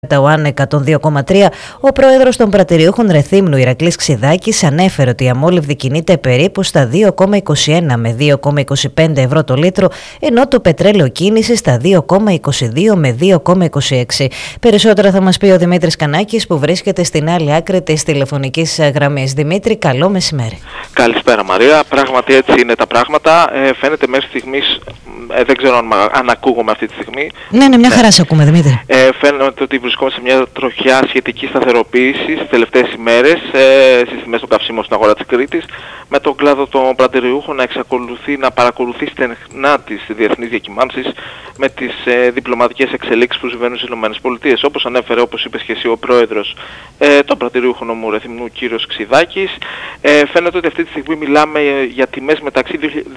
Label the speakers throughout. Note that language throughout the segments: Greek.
Speaker 1: ΟΑΝ 102,3, ο πρόεδρος των πρατηριούχων Ρεθύμνου Ηρακλής Ξιδάκης ανέφερε ότι η αμόλυβδη κινείται περίπου στα 2,21 με 2,25 ευρώ το λίτρο, ενώ το πετρέλαιο κίνηση στα 2,22 με 2,26. Περισσότερα θα μας πει ο Δημήτρης Κανάκης που βρίσκεται στην άλλη άκρη της τηλεφωνικής γραμμής. Δημήτρη, καλό μεσημέρι.
Speaker 2: Καλησπέρα Μαρία, πράγματι έτσι είναι τα πράγματα. Φαίνεται μέχρι στιγμής, δεν ξέρω αν ακούγομαι αυτή τη στιγμή.
Speaker 1: Ναι, μια χαρά σε ακούμε, Δημήτρη.
Speaker 2: Φαίνεται ότι βρισκόμαστε σε μια τροχιά σχετική σταθεροποίηση στις τελευταίες ημέρες στις τιμές των καυσίμων στην αγορά της Κρήτης, με τον κλάδο των πρατηριούχων να εξακολουθεί να παρακολουθεί στενά τις διεθνείς διακυμάνσεις με τις διπλωματικές εξελίξεις που συμβαίνουν στις ΗΠΑ. Όπως ανέφερε, όπως είπες και εσύ, ο πρόεδρος των πρατηριούχων νομού Ρεθυμνού, κύριος Ξιδάκης, φαίνεται ότι αυτή τη στιγμή μιλάμε για τιμές μεταξύ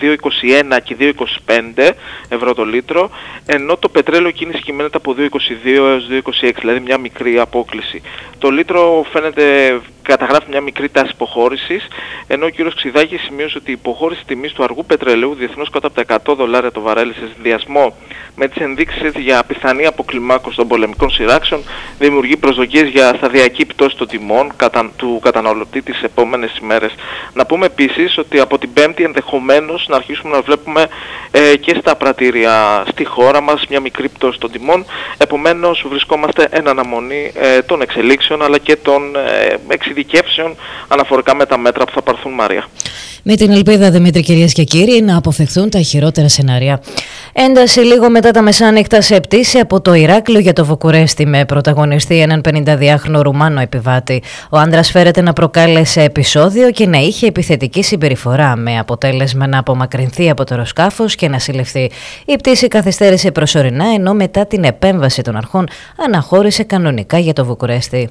Speaker 2: 2,21 και 2,25 ευρώ το λίτρο, ενώ το πετρέλαιο κίνηση κυμαίνεται από 2,22 έως 2,26, δηλαδή μια μικρή απόκλιση. Το λίτρο φαίνεται καταγράφει μια μικρή τάση υποχώρησης, ενώ ο κ. Ξιδάκης σημείωσε ότι η υποχώρηση τιμής του αργού πετρελαίου διεθνώς κάτω από τα $100 το βαρέλι σε συνδυασμό με τις ενδείξεις για πιθανή αποκλιμάκωση των πολεμικών σειράξεων δημιουργεί προσδοκίες για σταδιακή πτώση των τιμών του καταναλωτή τις επόμενες ημέρες. Να πούμε επίσης ότι από την Πέμπτη ενδεχομένως να αρχίσουμε να βλέπουμε και στα πρατήρια στη χώρα μας μια μικρή πτώση των τιμών. Επομένως βρισκόμαστε εν αναμονή των εξελίξεων αλλά και των εξειδικεύσεων αναφορικά με τα μέτρα που θα πάρθουν, Μαρία.
Speaker 1: Με την ελπίδα, Δημήτρη, κυρίες και κύριοι, να αποφευχθούν τα χειρότερα σενάρια. Ένταση λίγο μετά τα μεσάνυχτα σε πτήση από το Ηράκλειο για το Βουκουρέστι με πρωταγωνιστή έναν 52χρονο Ρουμάνο επιβάτη. Ο άντρας φέρεται να προκάλεσε επεισόδιο και να είχε επιθετική συμπεριφορά, με αποτέλεσμα να απομακρυνθεί από το αεροσκάφος και να συλληφθεί. Η πτήση καθυστέρησε προσωρινά, ενώ μετά την επέμβαση των αρχών αναχώρησε κανονικά για το Βουκουρέστι.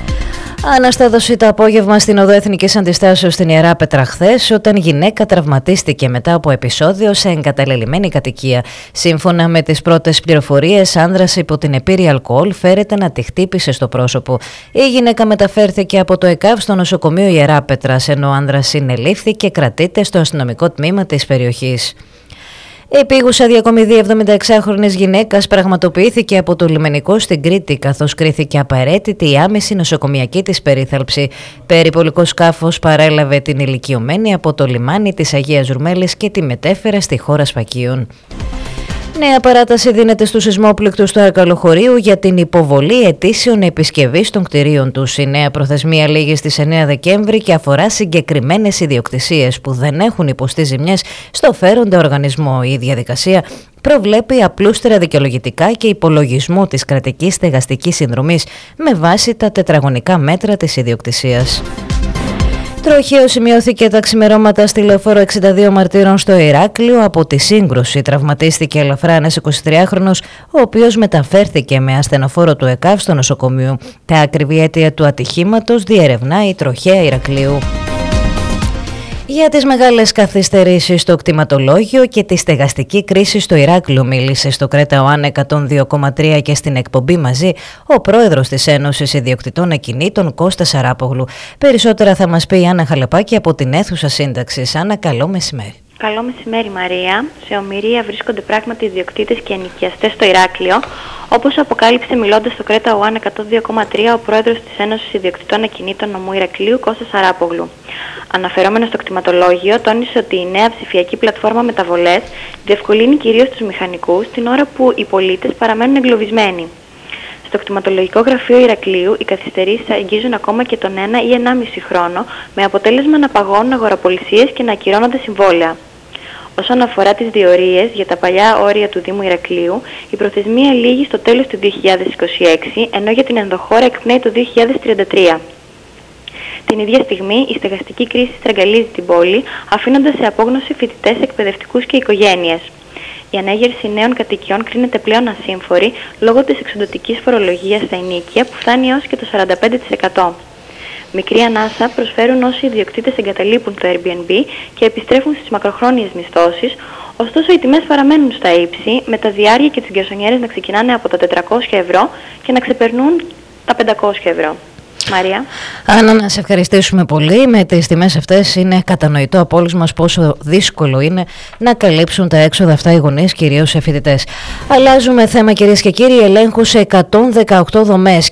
Speaker 1: Αναστάδωση το απόγευμα στην Οδό Εθνικής Αντιστάσεως στην Ιεράπετρα χθες, όταν γυναίκα τραυματίστηκε μετά από επεισόδιο σε εγκαταλελειμμένη κατοικία. Σύμφωνα με τις πρώτες πληροφορίες, άνδρας υπό την επίρρη αλκοόλ φέρεται να τη χτύπησε στο πρόσωπο. Η γυναίκα μεταφέρθηκε από το ΕΚΑΒ στο νοσοκομείο Ιεράπετρας, ενώ ο άνδρας συνελήφθη και κρατείται στο αστυνομικό τμήμα της περιοχής. Επίγουσα διακομιδή 76χρονης γυναίκας πραγματοποιήθηκε από το λιμενικό στην Κρήτη, καθώς κρίθηκε απαραίτητη η άμεση νοσοκομιακή της περίθαλψη. Περιπολικό σκάφος παρέλαβε την ηλικιωμένη από το λιμάνι της Αγίας Ρουμέλης και τη μετέφερε στη χώρα Σπακίων. Νέα παράταση δίνεται στους σεισμόπληκτους του Αρκαλοχωρίου για την υποβολή αιτήσεων επισκευής των κτηρίων τους. Η νέα προθεσμία λήγει στις 9 Δεκέμβρη και αφορά συγκεκριμένες ιδιοκτησίες που δεν έχουν υποστεί ζημιές στο φέροντα οργανισμό. Η διαδικασία προβλέπει απλούστερα δικαιολογητικά και υπολογισμό της κρατικής στεγαστικής συνδρομής με βάση τα τετραγωνικά μέτρα της ιδιοκτησίας. Τροχαίο σημειώθηκε τα ξημερώματα στη λεωφόρο 62 Μαρτύρων στο Ηράκλειο. Από τη σύγκρουση τραυματίστηκε ελαφρά ένας 23χρονος, ο οποίος μεταφέρθηκε με ασθενοφόρο του ΕΚΑΒ στο νοσοκομείο. Τα ακριβή αίτια του ατυχήματος διερευνά η Τροχαία Ηρακλείου. Για τις μεγάλες καθυστερήσεις στο κτηματολόγιο και τη στεγαστική κρίση στο Ηράκλειο μίλησε στο Κρέτα ΟΑΝ 102,3 και στην εκπομπή Μαζί ο πρόεδρος της Ένωσης Ιδιοκτητών Ακινήτων, Κώστας Αράπογλου. Περισσότερα θα μας πει η Άννα Χαλαπάκη από την αίθουσα σύνταξης. Άννα, καλό μεσημέρι.
Speaker 3: Καλό μεσημέρι, Μαρία. Σε ομηρία βρίσκονται πράγματι ιδιοκτήτες και ενοικιαστές στο Ηράκλειο, όπως αποκάλυψε μιλώντας στο Κρέτα ΟΑΝ 102,3 ο πρόεδρος της Ένωσης Ιδιοκτητών Ακινήτων νομού Ηρακλείου, Κώστας Αράπογλου. Αναφερόμενος στο κτηματολόγιο, τόνισε ότι η νέα ψηφιακή πλατφόρμα μεταβολές διευκολύνει κυρίως τους μηχανικούς την ώρα που οι πολίτες παραμένουν εγκλωβισμένοι. Στο κτηματολογικό γραφείο Ηρακλείου, οι καθυστερήσεις αγγίζουν ακόμα και τον 1 ή 1,5 χρόνο, με αποτέλεσμα να παγώνουν αγοραπολισίες και να ακυρώνονται συμβόλαια. Όσον αφορά τις διορίες για τα παλιά όρια του Δήμου Ηρακλείου, η προθεσμία λήγει στο τέλος του 2026, ενώ για την ενδοχώρα εκπνέει το 2033. Την ίδια στιγμή, η στεγαστική κρίση στραγγαλίζει την πόλη, αφήνοντας σε απόγνωση φοιτητές, εκπαιδευτικούς και οικογένειες. Η ανέγερση νέων κατοικιών κρίνεται πλέον ασύμφορη λόγω της εξοντωτικής φορολογίας στα ενοίκια που φτάνει έως και το 45%. Μικρή ανάσα προσφέρουν όσοι ιδιοκτήτες εγκαταλείπουν το Airbnb και επιστρέφουν στις μακροχρόνιες μισθώσεις, ωστόσο οι τιμές παραμένουν στα ύψη, με τα διάρκεια και τις γκαρσονιέρες να ξεκινάνε από τα 400 ευρώ και να ξεπερνούν τα 500 ευρώ. Μαρία.
Speaker 1: Άννα, να σε ευχαριστήσουμε πολύ. Με τις τιμές αυτές είναι κατανοητό από όλους μας πόσο δύσκολο είναι να καλύψουν τα έξοδα αυτά οι γονείς, κυρίως σε φοιτητές. Αλλάζουμε θέμα, κυρίες και κύριοι. Ελέγχου σε 118 δομές